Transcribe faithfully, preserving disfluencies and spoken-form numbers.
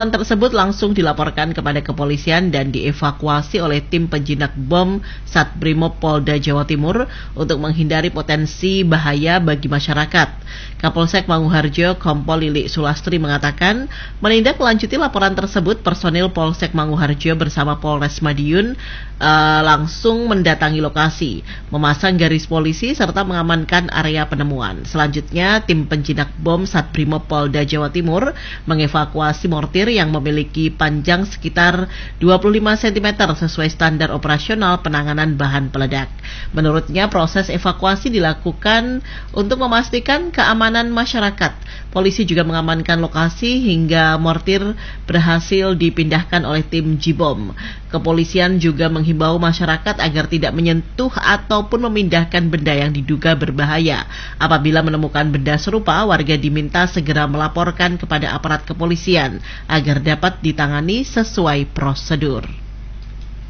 tersebut langsung dilaporkan kepada kepolisian dan dievakuasi oleh tim penjinak bom Satbrimob Polda Jawa Timur untuk menghindari potensi bahaya bagi masyarakat. Kapolsek Manguharjo Kompol Lilik Sulastri mengatakan, menindaklanjuti laporan tersebut, personil Polsek Manguharjo bersama Polres Madiun uh, langsung mendatangi lokasi, memasang garis polisi serta mengamankan area penemuan. Selanjutnya, tim penjinak bom Satbrimob Polda Jawa Timur mengevakuasi mortir yang memiliki panjang sekitar dua puluh lima sentimeter sesuai standar operasional penanganan bahan peledak. Menurutnya, proses evakuasi dilakukan untuk memastikan keamanan masyarakat. Polisi juga mengamankan lokasi hingga mortir berhasil dipindahkan oleh tim Jibom. Kepolisian juga menghimbau masyarakat agar tidak menyentuh ataupun memindahkan benda yang diduga berbahaya. Apabila menemukan benda serupa, warga diminta segera melaporkan kepada aparat kepolisian agar dapat ditangani sesuai prosedur.